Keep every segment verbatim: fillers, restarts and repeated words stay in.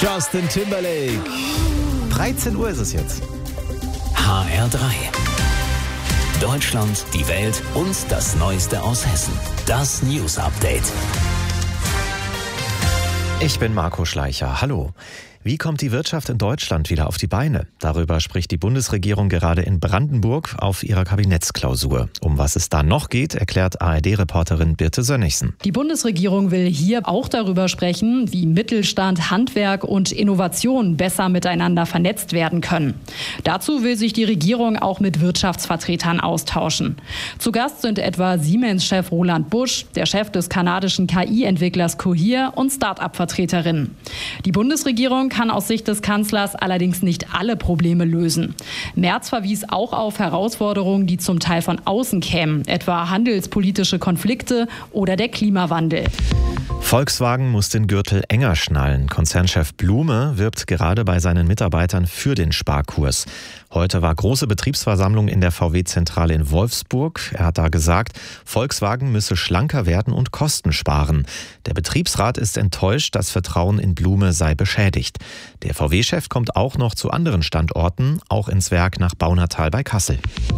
Justin Timberlake. dreizehn Uhr ist es jetzt. H R drei. Deutschland, die Welt und das Neueste aus Hessen. Das News Update. Ich bin Marco Schleicher. Hallo. Wie kommt die Wirtschaft in Deutschland wieder auf die Beine? Darüber spricht die Bundesregierung gerade in Brandenburg auf ihrer Kabinettsklausur. Um was es da noch geht, erklärt A R D-Reporterin Birte Sönnigsen. Die Bundesregierung will hier auch darüber sprechen, wie Mittelstand, Handwerk und Innovation besser miteinander vernetzt werden können. Dazu will sich die Regierung auch mit Wirtschaftsvertretern austauschen. Zu Gast sind etwa Siemens-Chef Roland Busch, der Chef des kanadischen K I-Entwicklers Cohere und Start-up-Vertreterinnen. Die Bundesregierung kann aus Sicht des Kanzlers allerdings nicht alle Probleme lösen. Merz verwies auch auf Herausforderungen, die zum Teil von außen kämen, etwa handelspolitische Konflikte oder der Klimawandel. Volkswagen muss den Gürtel enger schnallen. Konzernchef Blume wirbt gerade bei seinen Mitarbeitern für den Sparkurs. Heute war große Betriebsversammlung in der V W-Zentrale in Wolfsburg. Er hat da gesagt, Volkswagen müsse schlanker werden und Kosten sparen. Der Betriebsrat ist enttäuscht, das Vertrauen in Blume sei beschädigt. Der V W-Chef kommt auch noch zu anderen Standorten, auch ins Werk nach Baunatal bei Kassel.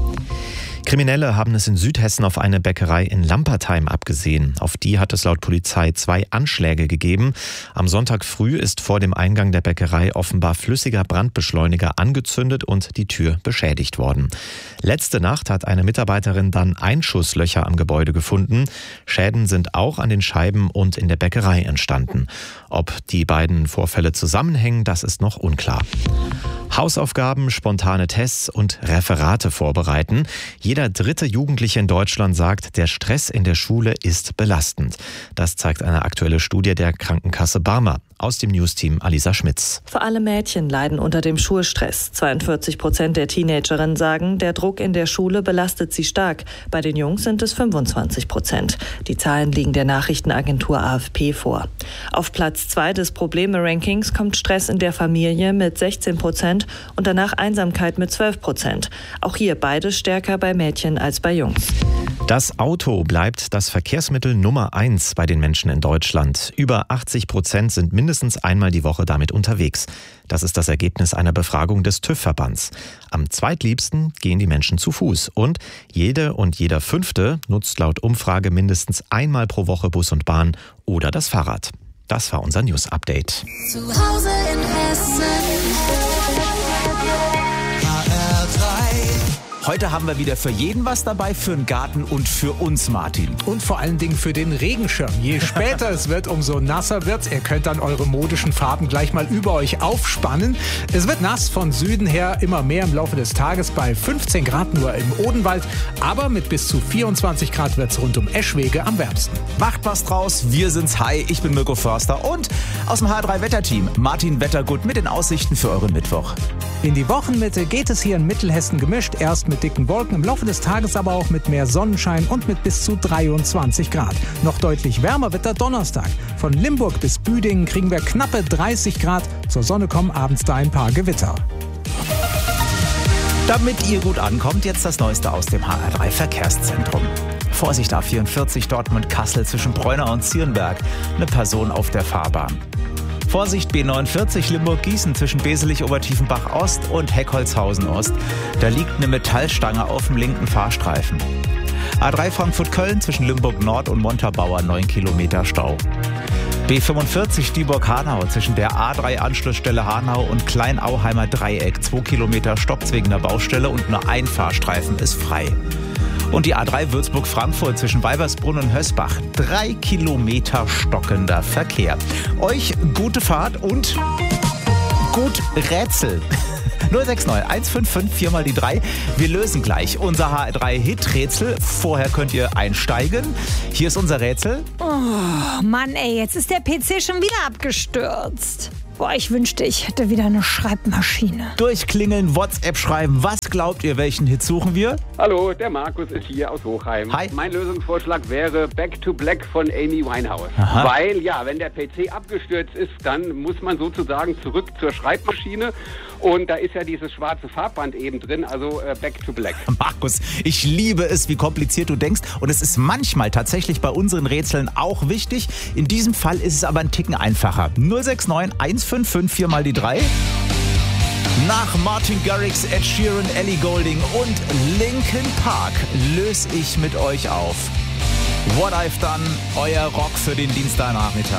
Kriminelle haben es in Südhessen auf eine Bäckerei in Lampertheim abgesehen. Auf die hat es laut Polizei zwei Anschläge gegeben. Am Sonntag früh ist vor dem Eingang der Bäckerei offenbar flüssiger Brandbeschleuniger angezündet und die Tür beschädigt worden. Letzte Nacht hat eine Mitarbeiterin dann Einschusslöcher am Gebäude gefunden. Schäden sind auch an den Scheiben und in der Bäckerei entstanden. Ob die beiden Vorfälle zusammenhängen, das ist noch unklar. Hausaufgaben, spontane Tests und Referate vorbereiten. Jeder dritte Jugendliche in Deutschland sagt, der Stress in der Schule ist belastend. Das zeigt eine aktuelle Studie der Krankenkasse Barmer. Aus dem Newsteam Alisa Schmitz. Vor allem Mädchen leiden unter dem Schulstress. zweiundvierzig Prozent der Teenagerinnen sagen, der Druck in der Schule belastet sie stark. Bei den Jungs sind es fünfundzwanzig Prozent. Die Zahlen liegen der Nachrichtenagentur A F P vor. Auf Platz zwei des Probleme-Rankings kommt Stress in der Familie mit sechzehn Prozent und danach Einsamkeit mit zwölf Prozent. Auch hier beides stärker bei Mädchen als bei Jungs. Das Auto bleibt das Verkehrsmittel Nummer eins bei den Menschen in Deutschland. Über achtzig Prozent sind mindestens einmal die Woche damit unterwegs. Das ist das Ergebnis einer Befragung des TÜV-Verbands. Am zweitliebsten gehen die Menschen zu Fuß. Und jede und jeder Fünfte nutzt laut Umfrage mindestens einmal pro Woche Bus und Bahn oder das Fahrrad. Das war unser News-Update. Zu Hause in Hessen. H R drei. Heute haben wir wieder für jeden was dabei, für den Garten und für uns, Martin. Und vor allen Dingen für den Regenschirm. Je später es wird, umso nasser wird's. Ihr könnt dann eure modischen Farben gleich mal über euch aufspannen. Es wird nass von Süden her, immer mehr im Laufe des Tages bei fünfzehn Grad nur im Odenwald. Aber mit bis zu vierundzwanzig Grad wird's rund um Eschwege am wärmsten. Macht was draus, wir sind's. Hi, ich bin Mirko Förster und aus dem H R drei Wetterteam Martin Wettergut mit den Aussichten für euren Mittwoch. In die Wochenmitte geht es hier in Mittelhessen gemischt. Erst mit dicken Wolken, im Laufe des Tages aber auch mit mehr Sonnenschein und mit bis zu dreiundzwanzig Grad. Noch deutlich wärmer wird der Donnerstag. Von Limburg bis Büdingen kriegen wir knappe dreißig Grad. Zur Sonne kommen abends da ein paar Gewitter. Damit ihr gut ankommt, jetzt das Neueste aus dem H R drei Verkehrszentrum. Vorsicht A vierundvierzig Dortmund-Kassel zwischen Preunau und Zierenberg. Eine Person auf der Fahrbahn. Vorsicht B neunundvierzig Limburg-Gießen zwischen Beselich-Obertiefenbach-Ost und Heckholzhausen-Ost. Da liegt eine Metallstange auf dem linken Fahrstreifen. A drei Frankfurt-Köln zwischen Limburg-Nord und Montabaur neun Kilometer Stau. B fünfundvierzig Dieburg-Hanau zwischen der A drei Anschlussstelle Hanau und Kleinauheimer Dreieck zwei Kilometer Stopp wegen der Baustelle und nur ein Fahrstreifen ist frei. Und die A drei Würzburg-Frankfurt zwischen Weibersbrunn und Hösbach. Drei Kilometer stockender Verkehr. Euch gute Fahrt und gut Rätsel. null sechs neun eins fünf fünf vier mal die drei. Wir lösen gleich unser H R drei Hit-Rätsel. Vorher könnt ihr einsteigen. Hier ist unser Rätsel. Oh Mann, ey, jetzt ist der P C schon wieder abgestürzt. Boah, ich wünschte, ich hätte wieder eine Schreibmaschine. Durchklingeln, WhatsApp schreiben. Was glaubt ihr, welchen Hit suchen wir? Hallo, der Markus ist hier aus Hochheim. Hi. Mein Lösungsvorschlag wäre Back to Black von Amy Winehouse. Aha. Weil, ja, wenn der P C abgestürzt ist, dann muss man sozusagen zurück zur Schreibmaschine. Und da ist ja dieses schwarze Farbband eben drin, also äh, Back to Black. Markus, ich liebe es, wie kompliziert du denkst. Und es ist manchmal tatsächlich bei unseren Rätseln auch wichtig. In diesem Fall ist es aber ein Ticken einfacher. null sechs neun eins fünf fünf vier mal die drei. Nach Martin Garrix, Ed Sheeran, Ellie Goulding und Linkin Park löse ich mit euch auf. What I've Done, euer Rock für den Dienstagnachmittag.